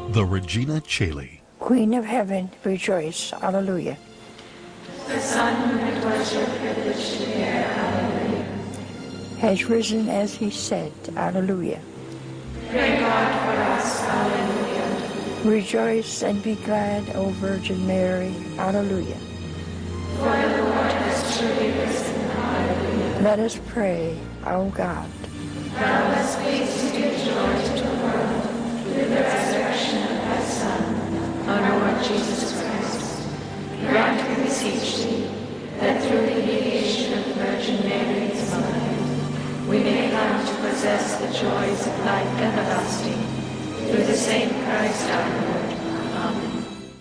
The Regina Caeli. Queen of Heaven, rejoice. Hallelujah. The Son, it was your privilege to bear. Hallelujah. Has risen as he said. Hallelujah. Pray God for us. Hallelujah. Rejoice and be glad, O Virgin Mary. Hallelujah. For the Lord has truly risen. Hallelujah. Let us pray, O God. Thou hast made to give joy to the world through the resurrection of thy Son, our Lord Jesus Christ. Grant, we beseech thee, that through the mediation of the Virgin Mary, his mother, we may come to possess the joys of life everlasting, through the same Christ our Lord. Amen.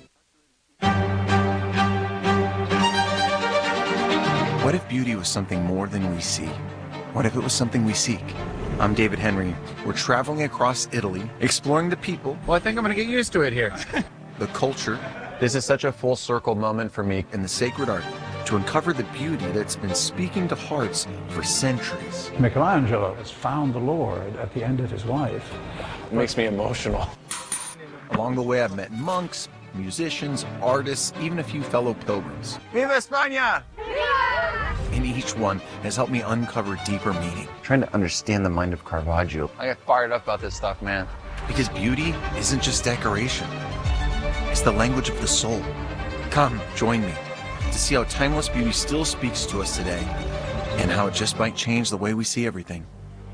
What if beauty was something more than we see? What if it was something we seek? I'm David Henry. We're traveling across Italy, exploring the people. Well, I think I'm going to get used to it here. The culture. This is such a full circle moment for me. And the sacred art to uncover the beauty that's been speaking to hearts for centuries. Michelangelo has found the Lord at the end of his life. It makes me emotional. Along the way, I've met monks, musicians, artists, even a few fellow pilgrims. Viva España! And each one has helped me uncover deeper meaning. Trying to understand the mind of Caravaggio. I get fired up about this stuff, man. Because beauty isn't just decoration. It's the language of the soul. Come, join me to see how timeless beauty still speaks to us today and how it just might change the way we see everything.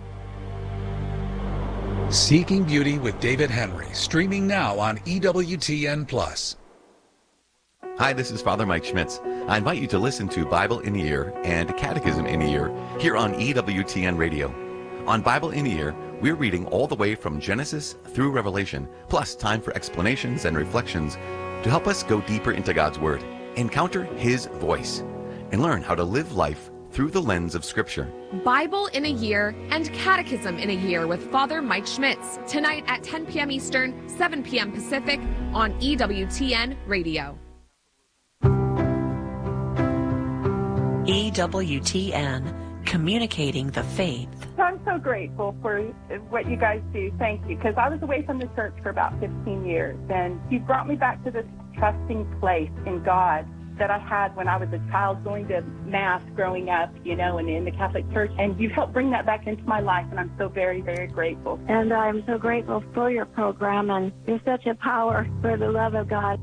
Seeking Beauty with David Henry, streaming now on EWTN+. Hi, this is Father Mike Schmitz. I invite you to listen to Bible in a Year and Catechism in a Year here on EWTN Radio. On Bible in a Year, we're reading all the way from Genesis through Revelation, plus time for explanations and reflections to help us go deeper into God's Word, encounter His voice, and learn how to live life through the lens of Scripture. Bible in a Year and Catechism in a Year with Father Mike Schmitz, tonight at 10 p.m. Eastern, 7 p.m. Pacific on EWTN Radio. EWTN, communicating the faith. I'm so grateful for what you guys do. Thank you. Because I was away from the church for about 15 years, and you brought me back to this trusting place in God that I had when I was a child going to Mass growing up, you know, and in the Catholic Church. And you've helped bring that back into my life, and I'm so very, very grateful. And I'm so grateful for your program, and you're such a power for the love of God.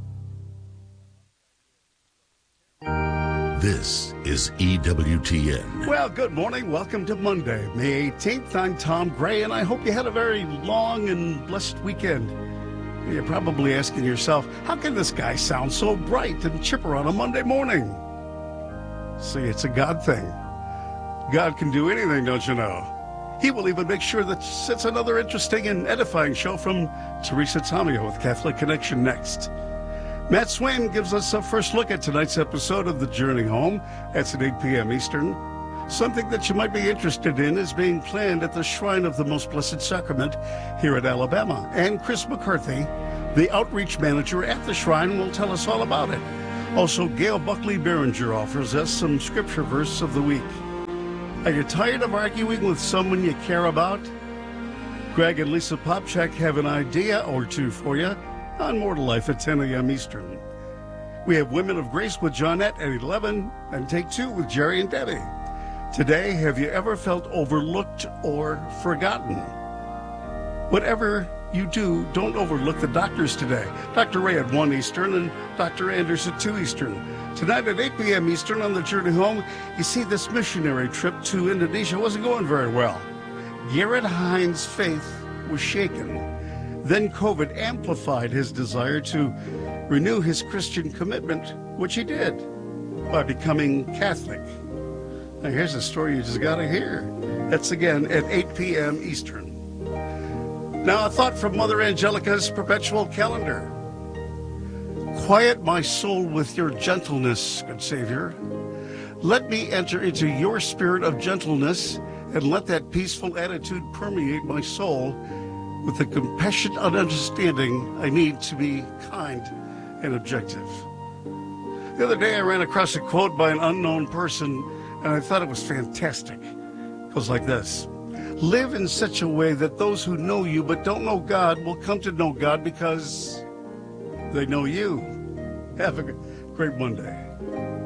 This is EWTN. Well, good morning. Welcome to Monday, May 18th. I'm Tom Gray, and I hope you had a very long and blessed weekend. You're probably asking yourself, how can this guy sound so bright and chipper on a Monday morning? See, it's a God thing. God can do anything, don't you know? He will even make sure that it's another interesting and edifying show from Teresa Tomeo with Catholic Connection next. Matt Swain gives us a first look at tonight's episode of The Journey Home. That's at 8 p.m. Eastern. Something that you might be interested in is being planned at the Shrine of the Most Blessed Sacrament here at Alabama. And Chris McCarthy, the outreach manager at the Shrine, will tell us all about it. Also, Gail Buckley-Berenger offers us some scripture verse of the week. Are you tired of arguing with someone you care about? Greg and Lisa Popchak have an idea or two for you on More to Life at 10 a.m. Eastern. We have Women of Grace with Johnette at 11 and Take Two with Jerry and Debbie. Today, have you ever felt overlooked or forgotten? Whatever you do, don't overlook the doctors today. Dr. Ray at 1 Eastern and Dr. Anders at 2 Eastern. Tonight at 8 p.m. Eastern on The Journey Home, you see this missionary trip to Indonesia wasn't going very well. Garrett Hines' faith was shaken. Then COVID amplified his desire to renew his Christian commitment, which he did by becoming Catholic. Now here's a story you just got to hear. That's again at 8 p.m. Eastern. Now a thought from Mother Angelica's perpetual calendar. Quiet my soul with your gentleness, good Savior. Let me enter into your spirit of gentleness and let that peaceful attitude permeate my soul with the compassion and understanding I need to be kind and objective. The other day I ran across a quote by an unknown person, and I thought it was fantastic. It goes like this: Live in such a way that those who know you but don't know God will come to know God because they know you. Have a great Monday.